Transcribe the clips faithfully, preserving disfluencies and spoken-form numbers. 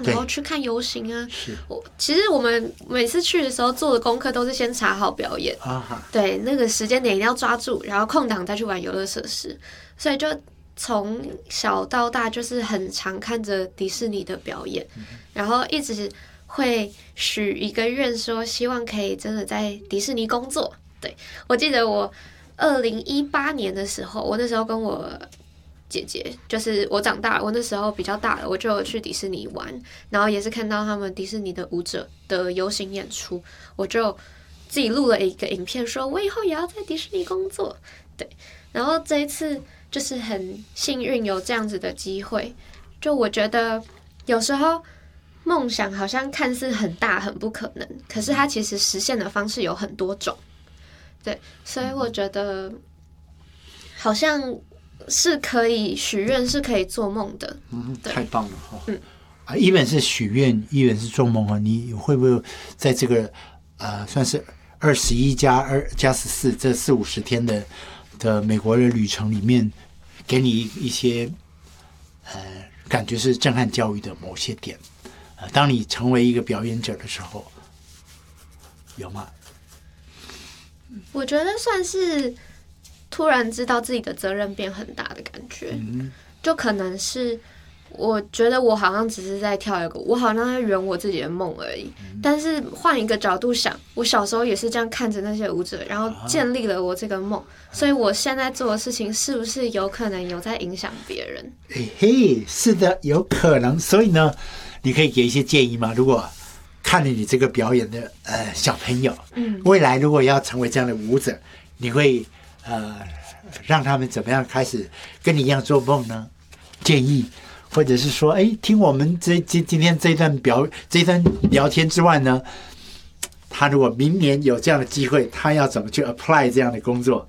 然后去看游行啊。我其实我们每次去的时候做的功课都是先查好表演，啊、对，那个时间点一定要抓住，然后空档再去玩游乐设施，所以就从小到大就是很常看着迪士尼的表演，嗯、然后一直会许一个愿，说希望可以真的在迪士尼工作。对，我记得我二零一八年的时候，我那时候跟我姐姐，就是我长大了，我那时候比较大了，我就有去迪士尼玩，然后也是看到他们迪士尼的舞者的游行演出，我就自己录了一个影片，说我以后也要在迪士尼工作。对，然后这一次就是很幸运有这样子的机会，就我觉得有时候梦想好像看似很大很不可能，可是它其实实现的方式有很多种。对，所以我觉得好像是可以许愿，是可以做梦的。 嗯，太棒了哈！嗯，啊，一本是许愿，一本是做梦啊。你会不会在这个呃，算是二十一加二加十四这四五十天的的美国的旅程里面，给你一些呃，感觉是震撼教育的某些点？呃，当你成为一个表演者的时候，有吗？ 我觉得算是突然知道自己的责任变很大的感觉，嗯、就可能是我觉得我好像只是在跳一个，我好像在圆我自己的梦而已。嗯、但是换一个角度想，我小时候也是这样看着那些舞者，然后建立了我这个梦，啊、所以我现在做的事情是不是有可能有在影响别人？ 嘿嘿，是的，有可能。所以呢，你可以给一些建议吗？如果看了你这个表演的呃小朋友，嗯，未来如果要成为这样的舞者，你会呃让他们怎么样开始跟你一样做梦呢？建议，或者是说，哎，听我们这今今天这一段表这一段聊天之外呢，他如果明年有这样的机会，他要怎么去 apply 这样的工作？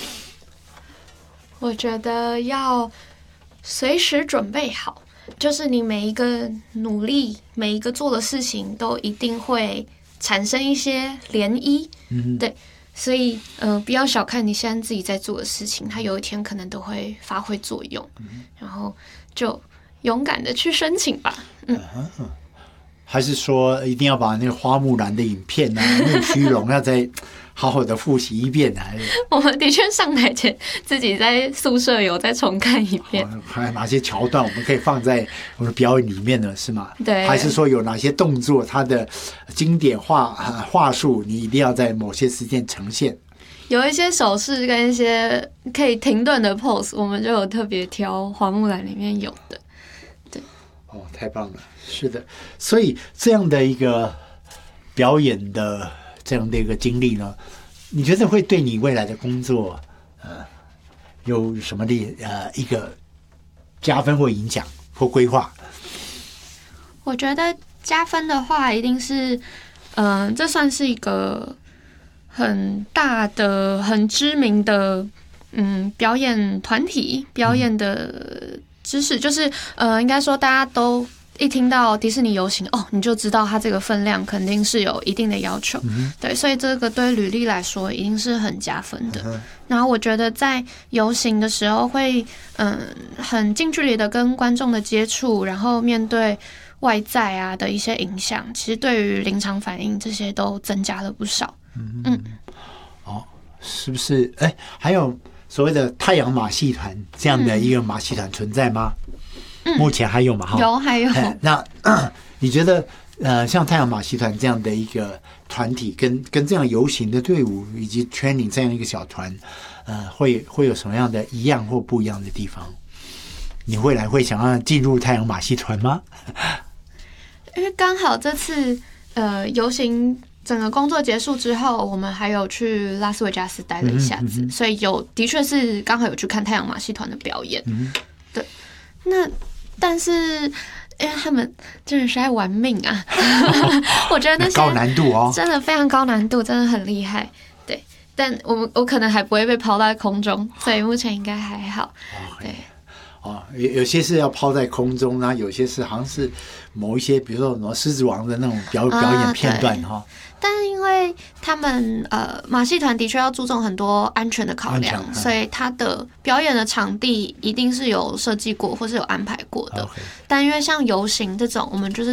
我觉得要随时准备好。就是你每一个努力，每一个做的事情，都一定会产生一些涟漪。嗯，对，所以呃，不要小看你现在自己在做的事情，它有一天可能都会发挥作用。嗯、然后就勇敢的去申请吧。嗯， 嗯还是说一定要把那个花木兰的影片啊、木须龙要再好好的复习一遍？还是我们的确上台前自己在宿舍有再重看一遍。 还有哪些桥段我们可以放在我们的表演里面呢？是吗？ 对。 还是说有哪些动作它的经典话话术，你一定要在某些时间呈现？ 有一些手势跟一些可以停顿的 pose， 我们就有特别挑花木兰里面有的。对。 哦，太棒了！是的，所以这样的一个表演的这样的一个经历呢，你觉得会对你未来的工作呃有什么的呃一个加分或影响或规划？ 我觉得加分的话，一定是嗯、呃，这算是一个很大的、很知名的嗯表演团体表演的知识，嗯、就是呃，应该说大家都。一听到迪士尼游行哦，你就知道它这个分量肯定是有一定的要求，嗯、对，所以这个对履历来说一定是很加分的。嗯、然后我觉得在游行的时候会嗯很近距离的跟观众的接触，然后面对外在啊的一些影响，其实对于临场反应这些都增加了不少。嗯嗯， 哦，是不是？哎，还有所谓的太阳马戏团这样的一个马戏团存在吗？嗯目前还有吗？ 有，还有。 那你觉得，呃，像太阳马戏团这样的一个团体，跟跟这样游行的队伍以及 training 这样一个小团，呃，会会有什么样的一样或不一样的地方？你未来会想要进入太阳马戏团吗？ 因为刚好这次呃游行整个工作结束之后，我们还有去拉斯维加斯待了一下子，嗯、所以有的确是刚好有去看太阳马戏团的表演。嗯、对，那。但是，因为他们真的是在玩命啊！我觉得那些高难度哦， 真的非常高难度，真的很厉害。对，但我们我可能还不会被抛在空中，所以目前应该还好。对， 哦，有有些是要抛在空中啊，有些是好像是某一些，比如说什么狮子王的那种表表演片段哈。 但是因为他们呃马戏团的确要注重很多安全的考量，嗯、所以他的表演的场地一定是有设计过或是有安排过的。Okay. 但因为像游行这种，我们就是